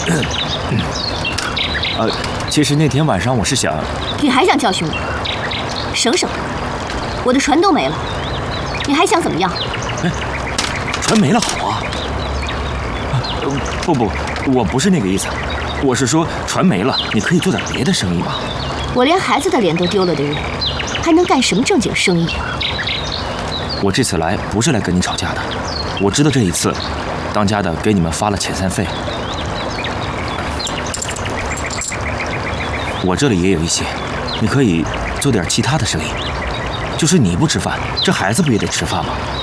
其实那天晚上我是想…… 你还想教训我？省省！我的船都没了，你还想怎么样？ 哎，船没了好啊！不，我不是那个意思，我是说船没了，你可以做点别的生意吧。 我连孩子的脸都丢了的人，还能干什么正经生意啊？ 我这次来不是来跟你吵架的，我知道这一次，当家的给你们发了遣散费。我这里也有一些，你可以做点其他的生意。就是你不吃饭，这孩子不也得吃饭吗？